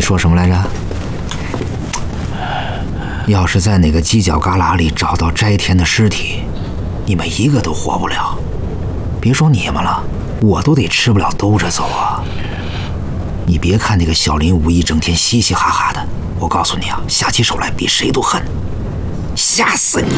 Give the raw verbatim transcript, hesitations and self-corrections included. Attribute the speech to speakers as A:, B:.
A: 说什么来着？要是在哪个犄角旮旯里找到斋田的尸体，你们一个都活不了。别说你们了，我都得吃不了兜着走啊！你别看那个小林武一整天嘻嘻哈哈的，我告诉你啊，下起手来比谁都狠，吓死你！